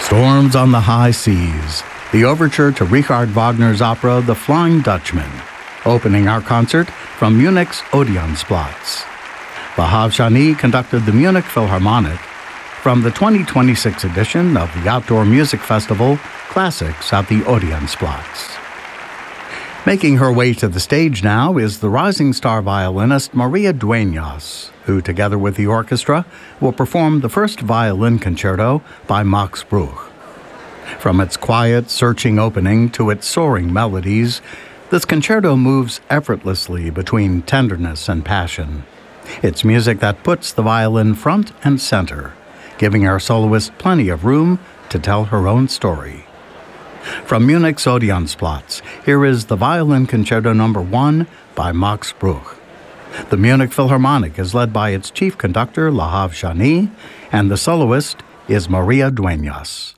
Storms on the High Seas, the overture to Richard Wagner's opera The Flying Dutchman, opening our concert from Munich's Odeonsplatz. Lahav Shani conducted the Munich Philharmonic from the 2026 edition of the Outdoor Music Festival Classics at the Odeonsplatz. Making her way to the stage now is the rising star violinist Maria Dueñas, who, together with the orchestra, will perform the first violin concerto by Max Bruch. From its quiet, searching opening to its soaring melodies, this concerto moves effortlessly between tenderness and passion. It's music that puts the violin front and center, giving our soloist plenty of room to tell her own story. From Munich's Odeonsplatz, here is the Violin Concerto No. 1 by Max Bruch. The Munich Philharmonic is led by its chief conductor, Lahav Shani, and the soloist is Maria Dueñas.